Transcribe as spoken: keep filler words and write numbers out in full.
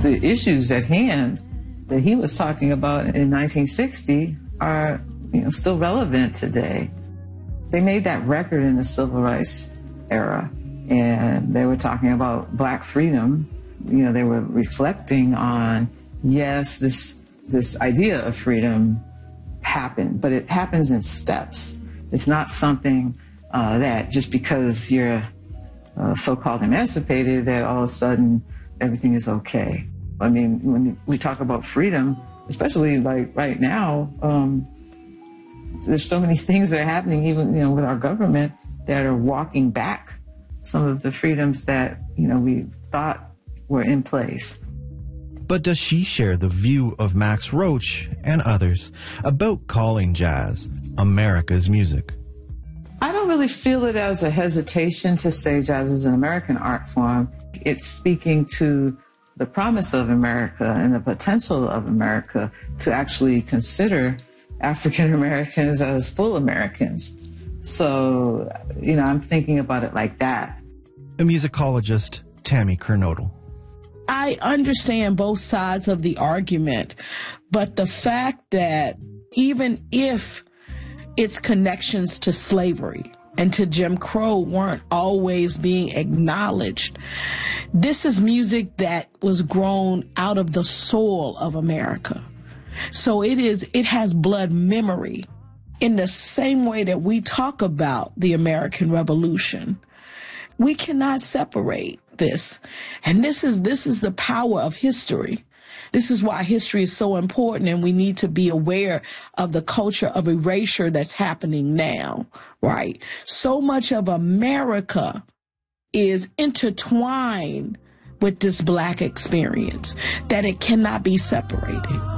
the issues at hand that he was talking about in nineteen sixty are, you know, still relevant today. They made that record in the civil rights era, and they were talking about Black freedom. You know, they were reflecting on, yes, this this idea of freedom happened, but it happens in steps. It's not something uh, that just because you're uh, so-called emancipated that all of a sudden everything is okay. I mean, when we talk about freedom, especially like right now, um, there's so many things that are happening, even, you know, with our government, that are walking back some of the freedoms that, you know, we thought were in place. But does she share the view of Max Roach and others about calling jazz America's music? I don't really feel it as a hesitation to say jazz is an American art form. It's speaking to the promise of America and the potential of America to actually consider African Americans as full Americans. So, you know, I'm thinking about it like that. A musicologist, Tammy Kernodle. I understand both sides of the argument, but the fact that even if its connections to slavery and to Jim Crow weren't always being acknowledged, this is music that was grown out of the soul of America. So it is, it has blood memory in the same way that we talk about the American Revolution. We cannot separate this. And this is, this is the power of history. This is why history is so important, and we need to be aware of the culture of erasure that's happening now, right? So much of America is intertwined with this Black experience that it cannot be separated.